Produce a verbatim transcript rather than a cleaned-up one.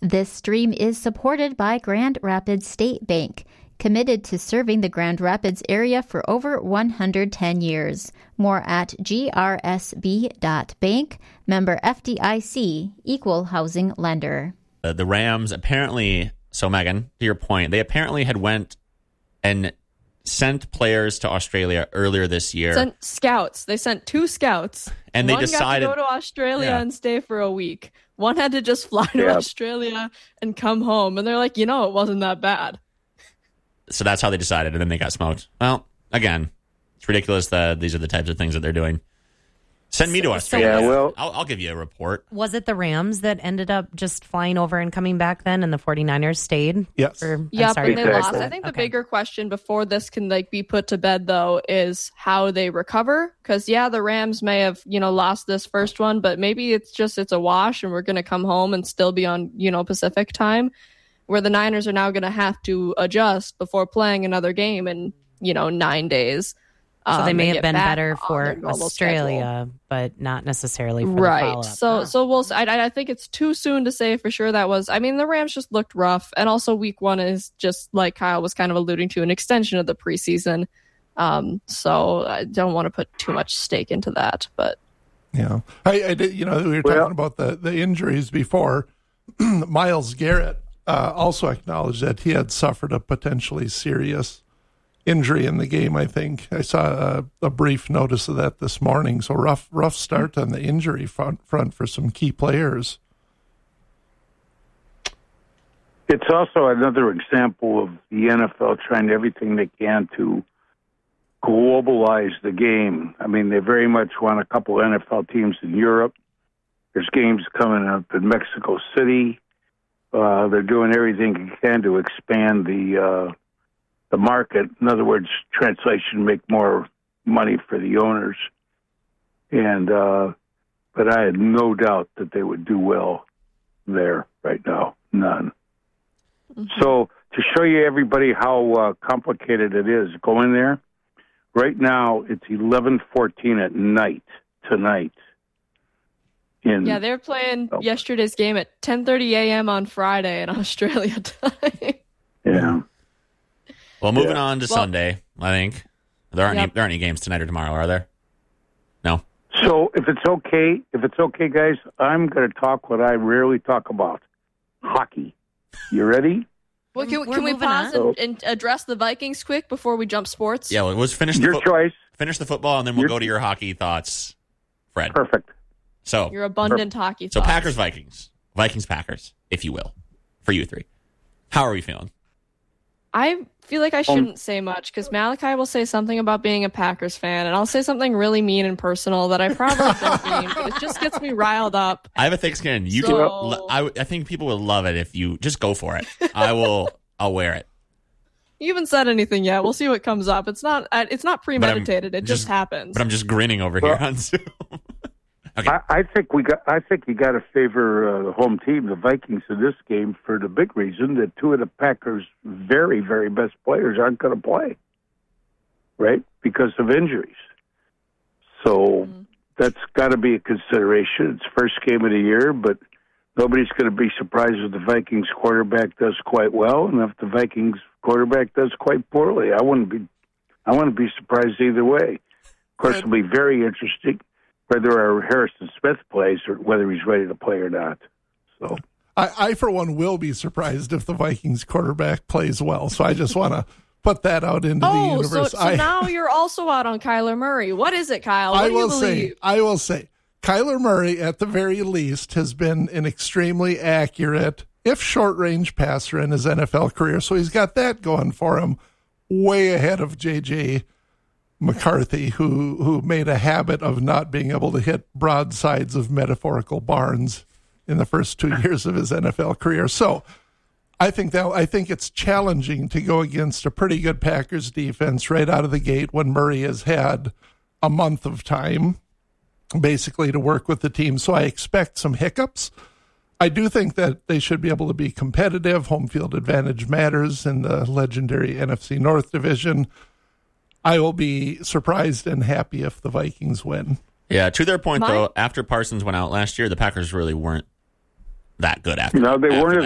This stream is supported by Grand Rapids State Bank, committed to serving the Grand Rapids area for over one hundred ten years. More at g r s b dot bank, member F D I C, equal housing lender. Uh, the Rams apparently, so Megan, to your point, they apparently had went and sent players to Australia earlier this year. Sent scouts. They sent two scouts. And they One decided got to go to Australia yeah. and stay for a week. One had to just fly to yeah. Australia and come home. And they're like, you know, it wasn't that bad. So that's how they decided, and then they got smoked. Well, again, it's ridiculous that these are the types of things that they're doing. Send me to Australia. Yeah, well, I'll, I'll give you a report. Was it the Rams that ended up just flying over and coming back then, and the 49ers stayed? Yes. Or, Yep, sorry, and they Exactly. lost. I think the Okay. bigger question before this can like be put to bed, though, is how they recover. Because, yeah, the Rams may have, you know, lost this first one, but maybe it's just it's a wash and we're going to come home and still be on, you know, Pacific time, where the Niners are now going to have to adjust before playing another game in, you know, nine days. So they um, may and have get been back better on for their normal Australia, schedule. but not necessarily for the Right. follow-up. So Huh. so we'll. I, I think it's too soon to say for sure that was. I mean, the Rams just looked rough, and also Week One is just like Kyle was kind of alluding to, an extension of the preseason. Um, so I don't want to put too much stake into that, but Yeah, I, I did. You know, we were Well- talking about the, the injuries before. Myles Garrett uh, also acknowledged that he had suffered a potentially serious injury in the game. I think I saw a, a brief notice of that this morning. So rough, rough start on the injury front, front for some key players. it's also another example of the N F L trying everything they can to globalize the game. I mean, they very much want a couple N F L teams in Europe. There's games coming up in Mexico City. Uh, they're doing everything they can to expand the uh, the market. In other words, translation, make more money for the owners. And uh, but I had no doubt that they would do well there right now. None. Mm-hmm. So to show you everybody how uh, complicated it is, go in there. Right now, it's eleven fourteen at night tonight. In, yeah, they're playing Oh. yesterday's game at ten thirty a.m. on Friday in Australia time. yeah. Well, moving Yeah. on to Well- Sunday, I think. There aren't, Yep. any, there aren't any games tonight or tomorrow, are there? No? So if it's okay, if it's okay, guys, I'm going to talk what I rarely talk about: hockey. You ready? Well, can, We're can we moving pause on. and, and address the Vikings quick before we jump sports? Yeah, well, let's finish the, Your foot- choice. finish the football, and then we'll Your- go to your hockey thoughts, Fred. Perfect. So, Your abundant hockey so thoughts. Packers, Vikings. Vikings, Packers, if you will, for you three. How are we feeling? I feel like I shouldn't say much because Malachi will say something about being a Packers fan, and I'll say something really mean and personal that I probably don't mean, but it just gets me riled up. I have a thick skin. You So- can. I, I think people would love it if you just go for it. I will. I'll wear it. You haven't said anything yet. We'll see what comes up. It's not. uh, It's not premeditated. It just, just- happens. But I'm just grinning over Well- here on Zoom. Okay. I, I think we got. I think you got to favor uh, the home team, the Vikings, in this game for the big reason that two of the Packers' very, very best players aren't going to play, right, because of injuries. So Mm-hmm. that's got to be a consideration. It's first game of the year, but nobody's going to be surprised if the Vikings quarterback does quite well, and if the Vikings quarterback does quite poorly. I wouldn't be. I wouldn't be surprised either way. Of course, it'll be very interesting whether our Harrison Smith plays or whether he's ready to play or not. So I, I, for one, will be surprised if the Vikings quarterback plays well. So I just want to put that out into the oh, so, universe. so I, now you're also out on Kyler Murray. What is it, Kyle? What I do will you believe? say, I will say, Kyler Murray, at the very least, has been an extremely accurate, if short-range passer in his N F L career. So he's got that going for him, way ahead of J J McCarthy, who who made a habit of not being able to hit broadsides of metaphorical barns in the first two years of his N F L career. So I think that I think it's challenging to go against a pretty good Packers defense right out of the gate when Murray has had a month of time basically to work with the team. So I expect some hiccups. I do think that they should be able to be competitive. Home field advantage matters in the legendary N F C North division. I will be surprised and happy if the Vikings win. Yeah, to their point, My- though, after Parsons went out last year, the Packers really weren't that good after no, they after weren't that.